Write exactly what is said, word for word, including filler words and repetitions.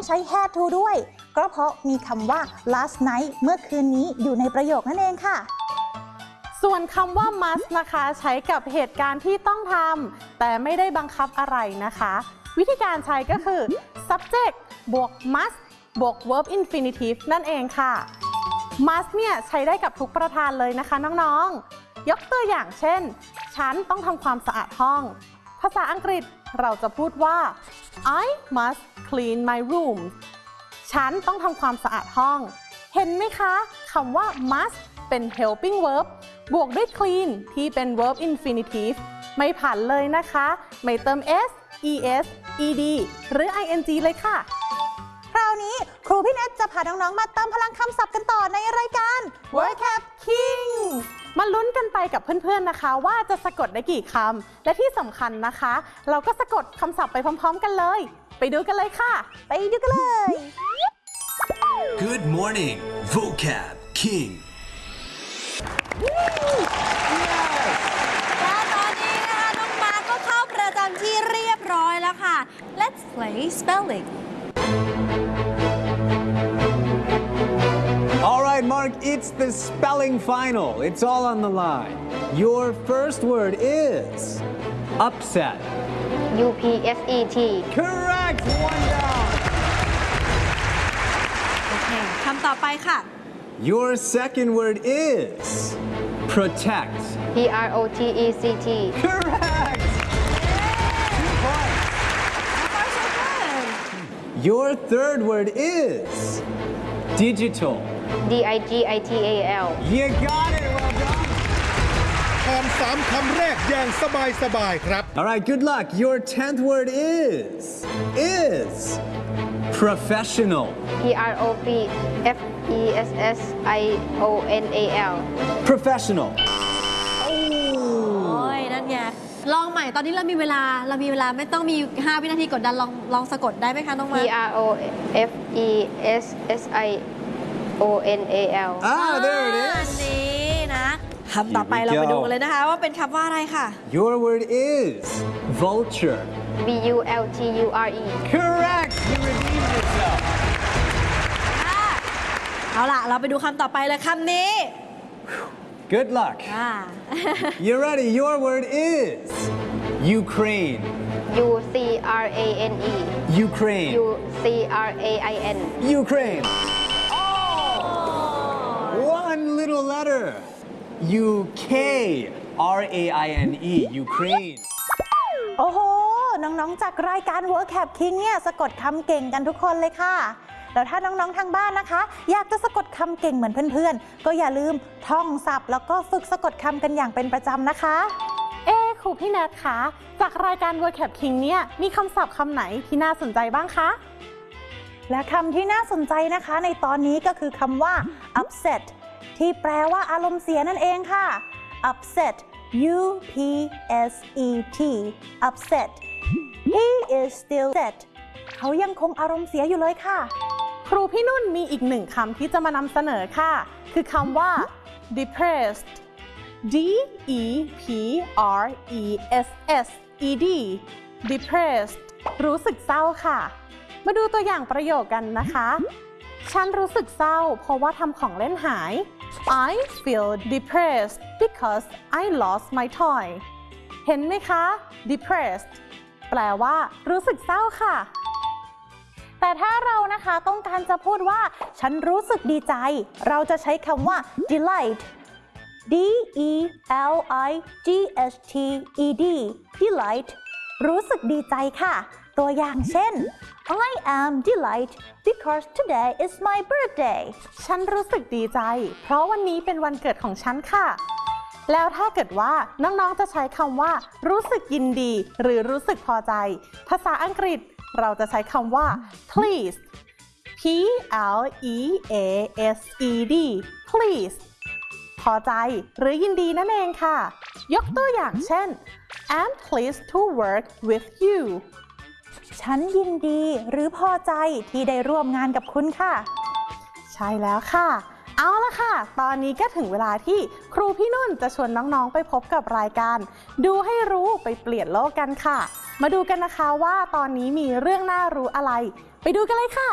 ใช้ had to ด้วยก็เพราะมีคำว่า last night เมื่อคืนนี้อยู่ในประโยคนั่นเองค่ะส่วนคำว่า must นะคะใช้กับเหตุการณ์ที่ต้องทำแต่ไม่ได้บังคับอะไรนะคะวิธีการใช้ก็คือ subject บวก must บวก verb infinitive นั่นเองค่ะ must เนี่ยใช้ได้กับทุกประธานเลยนะคะน้องๆยกตัวอย่างเช่นฉันต้องทำความสะอาดห้องภาษาอังกฤษเราจะพูดว่า I must clean my room ฉันต้องทำความสะอาดห้องเห็นไหมคะคำว่า must เป็น helping verb บวกด้วย clean ที่เป็น verb infinitive ไม่ผันเลยนะคะไม่เติม s es ed หรือ ing เลยค่ะคราวนี้ครูพี่เนทจะพาน้องๆมาเติมพลังคำศัพท์กันต่อในรายการ Vocab King มาลุ้นกันไปกับเพื่อนๆนะคะว่าจะสะกดได้กี่คำและที่สำคัญนะคะเราก็สะกดคำศัพท์ไปพร้อมๆกันเลยไปดูกันเลยค่ะไปดูกันเลย Good morning Vocab King และตอนนี้นะคะน้องมาร์คก็เข้าประจำที่เรียบร้อยแล้วค่ะ Let's play spelling All right, Mark, it's the spelling final. It's all on the line. Your first word is upset. U P S E T Correct. One down. โอเคคำต่อไปค่ะ Your second word is protect. P R O T E C T Correct. Two points. Your third word is digital. D I G I T A L You got it. Well done. คำสามคำแรกอย่างสบายสบายครับ All right, good luck. Your tenth word is is professional. P R O F F E S S I O N A L Professional. โอ้ยนั่นไงลองใหม่ตอนนี้เรามีเวลาเรามีเวลาไม่ต้องมีห้าวินาทีกดดันลองลองสะกดได้ไหมคะน้องมา P R O F E S S I O N A L Ah, there it อัน is. นี้นะคำต่อไปเราไปดูกันเลยนะคะว่าเป็นคำว่าอะไรค่ะ Your word is vulture. V U L T U R E Correct. You redeemed yourself. เอาล่ะเราไปดูคำต่อไปเลยคำนี้ Good luck. อ่า You ready? Your word is Ukraine. U C R A N E Ukraine. U C R A I N Ukraine. One little letter. U K R A I N E. Ukraine. โอ้โหน้องๆจากรายการ Vocab King เนี่ยสะกดคำเก่งกันทุกคนเลยค่ะแล้วถ้าน้องๆทางบ้านนะคะอยากจะสะกดคำเก่งเหมือนเพื่อนๆก็อย่าลืมท่องศัพท์แล้วก็ฝึกสะกดคำกันอย่างเป็นประจำนะคะเอ๊ครูพี่แนทคะจากรายการ Vocab King เนี่ยมีคำศัพท์คำไหนที่น่าสนใจบ้างคะและคำที่น่าสนใจนะคะในตอนนี้ก็คือคำว่า upset ที่แปลว่าอารมณ์เสียนั่นเองค่ะ upset U P S E T upset He is still upset เขายังคงอารมณ์เสียอยู่เลยค่ะครูพี่นุ่นมีอีกหนึ่งคำที่จะมานำเสนอค่ะคือคำว่า depressed D E P R E S S E D depressed รู้สึกเศร้าค่ะมาดูตัวอย่างประโยคกันนะคะฉันรู้สึกเศร้าเพราะว่าทำของเล่นหาย I feel depressed because I lost my toy เห็นไหมคะ depressed แปลว่ารู้สึกเศร้าค่ะแต่ถ้าเรานะคะต้องการจะพูดว่าฉันรู้สึกดีใจเราจะใช้คำว่า delight D E L I G H T E D delight รู้สึกดีใจค่ะตัวอย่างเช่น I am delighted because today is my birthday ฉันรู้สึกดีใจเพราะวันนี้เป็นวันเกิดของฉันค่ะแล้วถ้าเกิดว่าน้องๆจะใช้คำว่ารู้สึกยินดีหรือรู้สึกพอใจภาษาอังกฤษเราจะใช้คำว่า pleased P L E A S E D pleased พอใจหรือยินดีนั่นเองค่ะยกตัวอย่างเช่น I'm pleased to work with you ฉันยินดีหรือพอใจที่ได้ร่วมงานกับคุณค่ะใช่แล้วค่ะเอาละค่ะตอนนี้ก็ถึงเวลาที่ครูพี่นุ่นจะชวนน้องๆไปพบกับรายการดูให้รู้ไปเปลี่ยนโลกกันค่ะมาดูกันนะคะว่าตอนนี้มีเรื่องน่ารู้อะไรไปดูกันเลยค่ะ